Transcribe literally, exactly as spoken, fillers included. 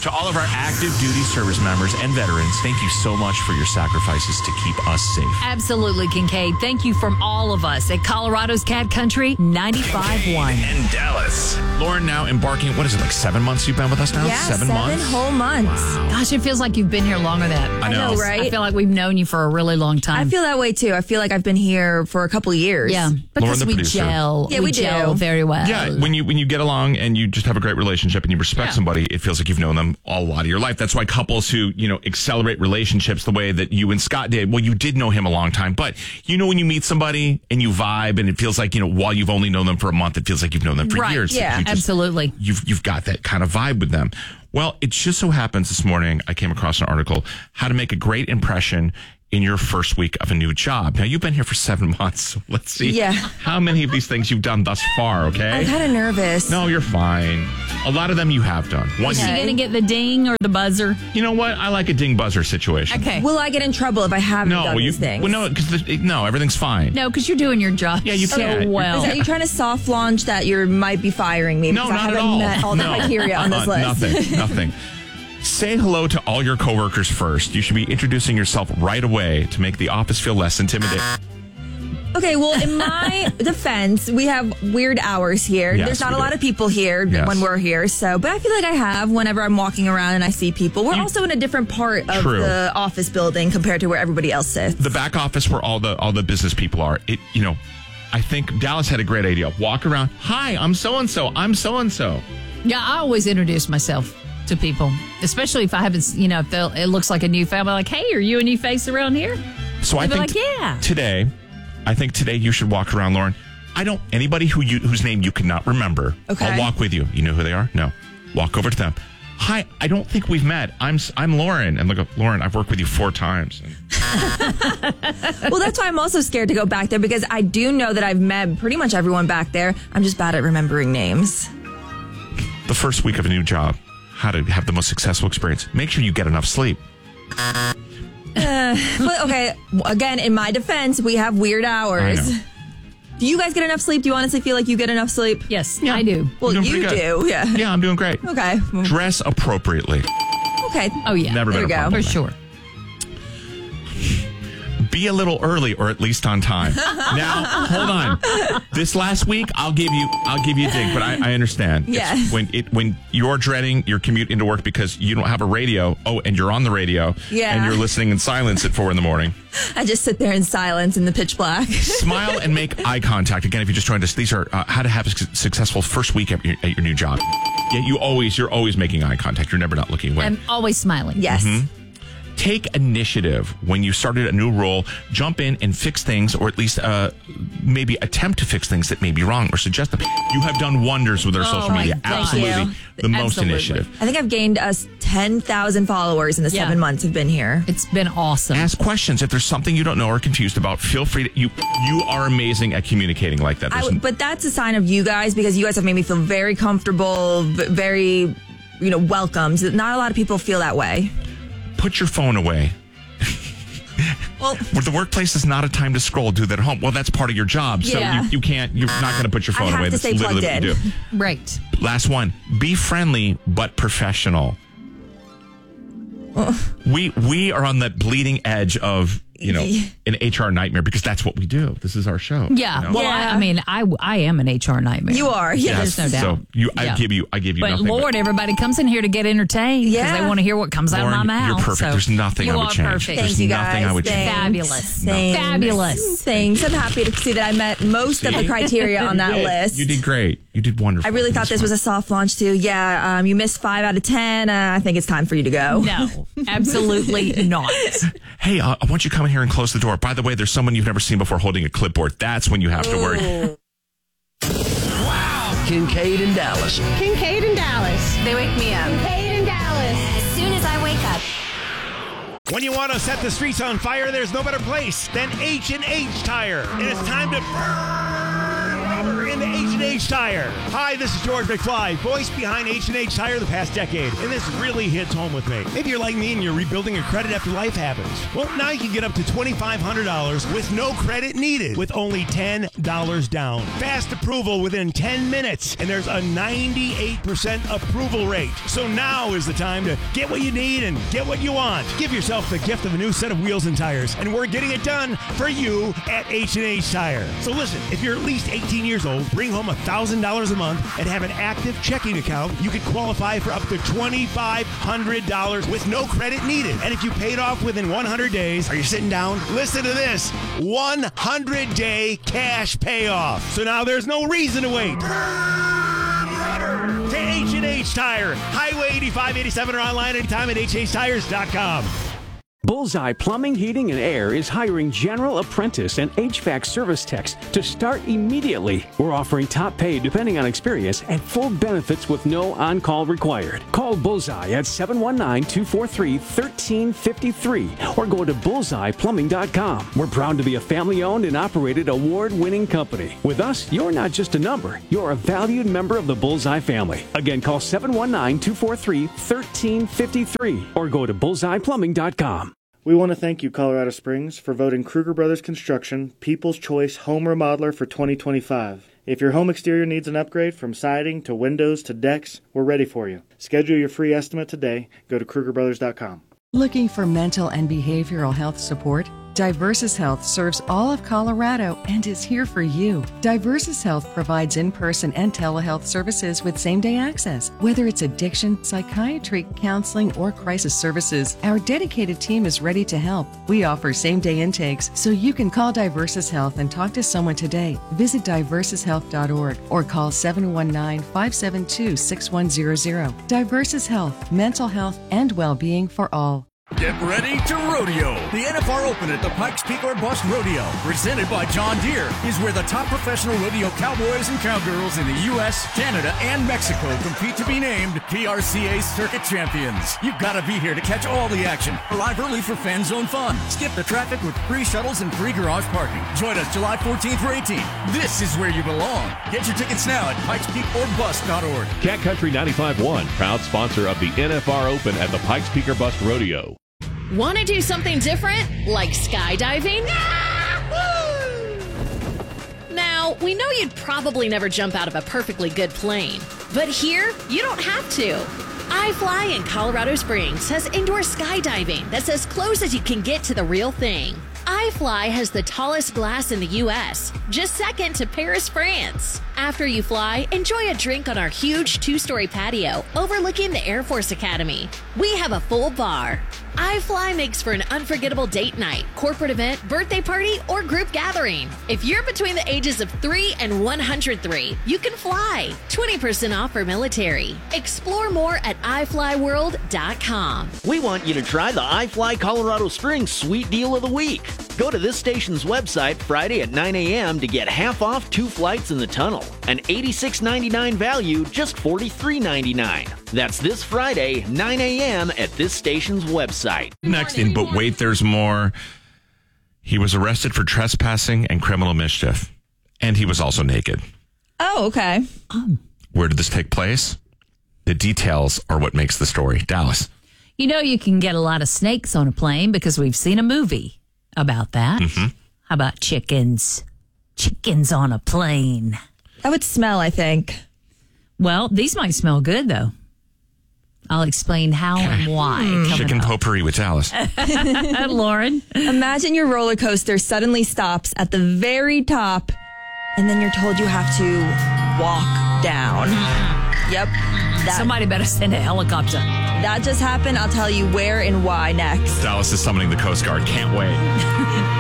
To all of our active duty service members and veterans, thank you so much for your sacrifices to keep us safe. Absolutely, Kincaid. Thank you from all of us at Colorado's Cat Country ninety-five point one. In Dallas. Lauren, now embarking, what is it, like seven months you've been with us now? Yeah, seven, seven months? whole months. Wow. Gosh, it feels like you've been here longer than that. I know. I know, right? I feel like we've known you for a really long time. I feel that way too. I feel like I've been here for a couple years. yeah, Lauren, because the we producer. gel. Yeah, we do. gel very well. Yeah, when you when you get along and you just have a great relationship and you respect Yeah. somebody, it feels like you've known them all a lot of your life. That's why couples who, you know, accelerate relationships the way that you and Scott did, well, you did know him a long time, but you know when you meet somebody and you vibe and it feels like, you know, while you've only known them for a month, it feels like you've known them for Right, years. yeah, You just- absolutely. You've you've got that kind of vibe with them. Well, it just so happens this morning I came across an article, how to make a great impression in your first week of a new job. Now, you've been here for seven months. So let's see Yeah. how many of these things you've done thus far, okay? I'm kind of nervous. No, you're fine. A lot of them you have done. One, Is she Okay. going to get the ding or the buzzer? you know what? I like a ding buzzer situation. Okay. Will I get in trouble if I haven't No, done you. these things? Well, no, because no, everything's fine. No, because you're doing your job Yeah, you so can't. well. Is that you trying to soft launch that you might be firing me? No, because not I at haven't all. met all the No. criteria on this Uh, list. Nothing. Nothing. Say hello to all your coworkers first. You should be introducing yourself right away to make the office feel less intimidating. Okay, well, in my defense, we have weird hours here. Yes, There's not we a do. lot of people here Yes. when we're here. So, but I feel like I have whenever I'm walking around and I see people. We're You- also in a different part of True. the office building compared to where everybody else sits. The back office where all the all the business people are. It you know, I think Dallas had a great idea. Walk around. Hi, I'm so and so. I'm so and so. Yeah, I always introduce myself to people, especially if I haven't, you know, if they'll- it looks like a new family. Like, hey, are you a new face around here? So I They'll think be like, yeah. today, I think today you should walk around, Lauren. I don't anybody who you whose name you cannot remember. Okay. I'll walk with you. You know who they are? No. Walk over to them. Hi, I don't think we've met. I'm I'm Lauren. And look up, Lauren, I've worked with you four times. Well, that's why I'm also scared to go back there because I do know that I've met pretty much everyone back there. I'm just bad at remembering names. The first week of a new job, how to have the most successful experience. Make sure you get enough sleep. But okay, again, in my defense, we have weird hours. I know. Do you guys get enough sleep? Do you honestly feel like you get enough sleep? Yes, I do. Well, You're doing you pretty good. do. Yeah. Yeah, I'm doing great. Okay. Dress appropriately. Okay. Oh, yeah. Never There been we a go. problem. For sure. Be a little early or at least on time. Now, hold on. This last week, I'll give you, I'll give you a dig, but I, I understand. It's Yes. when it when you're dreading your commute into work because you don't have a radio. Oh, and you're on the radio. Yeah. And you're listening in silence at four in the morning. I just sit there in silence in the pitch black. Smile and make eye contact. Again, if you just joined us, these are uh, how to have a su- successful first week at your, at your new job. Yeah, you always, you're always making eye contact. You're never not looking away. I'm always smiling. Yes. Take initiative when you started a new role. Jump in and fix things, or at least uh, maybe attempt to fix things that may be wrong or suggest them. You have done wonders with our Oh, social my media. God. Absolutely. Thank you. The most Absolutely. initiative. I think I've gained us ten thousand followers in the Yeah. seven months I've been here. It's been awesome. Ask questions. If there's something you don't know or confused about, feel free to. You you are amazing at communicating like that. I There's w- but that's a sign of you guys because you guys have made me feel very comfortable, v- very, you know, welcomed. Not a lot of people feel that way. put your phone away. Well, The workplace is not a time to scroll. Do that at home. Well, that's part of your job. So Yeah. you, you can't, you're not going to put your I phone have away. to That's stay literally plugged what you in. do. Right. Last one. Be friendly, but professional. We we are on the bleeding edge of, you know, an H R nightmare because that's what we do. This is our show. Yeah. you know? Well, I, Yeah. I mean, I, I am an H R nightmare. you are. Yes. There's no doubt. So you, I Yeah. give you, I give you But nothing. Lord, everybody comes in here to get entertained because Yeah. they want to hear what comes out of my Lauren, mouth. you're perfect. So There's nothing you I would are change. Perfect. There's Thank you nothing guys. I would Thanks. change. Fabulous. Thanks. Fabulous. Thanks. I'm happy to see that I met most of the See? criteria on that You did. list. You did great. You did wonderful. I really thought this was a soft launch too. Yeah, um, you missed five out of ten. Uh, I think it's time for you to go. No, absolutely not. Hey, uh, I want you to come in here and close the door. By the way, there's someone you've never seen before holding a clipboard. That's when you have to worry. Kincaid in Dallas. Kincaid in Dallas. They wake me up. Kincaid in Dallas. As soon as I wake up. When you want to set the streets on fire, there's no better place than H and H Tire. And it's time to burn rubber into H and H Tire. Hi, this is George McFly, voice behind H and H Tire the past decade, and this really hits home with me. Maybe you're like me and you're rebuilding your credit after life happens. Well, now you can get up to twenty-five hundred dollars with no credit needed with only ten dollars down. Fast approval within ten minutes, and there's a ninety-eight percent approval rate. So now is the time to get what you need and get what you want. Give yourself the gift of a new set of wheels and tires, and we're getting it done for you at H and H Tire. So listen, if you're at least eighteen years old, bring home one thousand dollars a month, and have an active checking account, you could qualify for up to twenty-five hundred dollars with no credit needed. And if you paid off within one hundred days, are you sitting down? Listen to this, one hundred day cash payoff. So now there's no reason to wait. To H and H Tire, Highway eighty-five eighty-seven, or online anytime at H H tires dot com. Bullseye Plumbing, Heating, and Air is hiring general apprentice and H V A C service techs to start immediately. We're offering top pay depending on experience and full benefits with no on-call required. Call Bullseye at seven one nine, two four three, one three five three or go to bullseye plumbing dot com. We're proud to be a family-owned and operated award-winning company. With us, you're not just a number. You're a valued member of the Bullseye family. Again, call seven one nine, two four three, one three five three or go to bullseye plumbing dot com. We want to thank you, Colorado Springs, for voting Kruger Brothers Construction People's Choice Home Remodeler for twenty twenty-five. If your home exterior needs an upgrade from siding to windows to decks, we're ready for you. Schedule your free estimate today. Go to kruger brothers dot com. Looking for mental and behavioral health support? Diversus Health serves all of Colorado and is here for you. Diversus Health provides in-person and telehealth services with same-day access. Whether it's addiction, psychiatry, counseling, or crisis services, our dedicated team is ready to help. We offer same-day intakes, so you can call Diversus Health and talk to someone today. Visit diversus health dot org or call seven one nine, five seven two, six one zero zero. Diversus Health, mental health and well-being for all. Get ready to rodeo. The N F R Open at the Pikes Peak or Bust Rodeo, presented by John Deere, is where the top professional rodeo cowboys and cowgirls in the U S, Canada, and Mexico compete to be named P R C A Circuit Champions. You've got to be here to catch all the action. Arrive early for fan zone fun. Skip the traffic with free shuttles and free garage parking. Join us July fourteenth through eighteenth. This is where you belong. Get your tickets now at pikes peak or bust dot org. Cat Country ninety-five point one, proud sponsor of the N F R Open at the Pikes Peak or Bust Rodeo. Want to do something different, like skydiving? Now, we know you'd probably never jump out of a perfectly good plane, but here, you don't have to. iFly in Colorado Springs has indoor skydiving that's as close as you can get to the real thing. iFly has the tallest glass in the U S, just second to Paris, France. After you fly, enjoy a drink on our huge two-story patio overlooking the Air Force Academy. We have a full bar. iFly makes for an unforgettable date night, corporate event, birthday party, or group gathering. If you're between the ages of three and one hundred three, you can fly. twenty percent off for military. Explore more at i fly world dot com. We want you to try the iFly Colorado Springs Sweet Deal of the Week. Go to this station's website Friday at nine a.m. to get half off two flights in the tunnel. An eighty-six ninety-nine value, just forty-three ninety-nine. That's this Friday, nine a.m. at this station's website. Next in But Wait, There's More. He was arrested for trespassing and criminal mischief. And he was also naked. Oh, okay. Oh. Where did this take place? The details are what makes the story. Dallas. You know, you can get a lot of snakes on a plane because we've seen a movie about that. Mm-hmm. How about chickens? Chickens on a plane. That would smell, I think. Well, these might smell good, though. I'll explain how and why. Mm. Chicken up. potpourri with Dallas. Lauren? Imagine your roller coaster suddenly stops at the very top, and then you're told you have to walk down. Yep. That, Somebody better send a helicopter. That just happened. I'll tell you where and why next. Dallas is summoning the Coast Guard. Can't wait.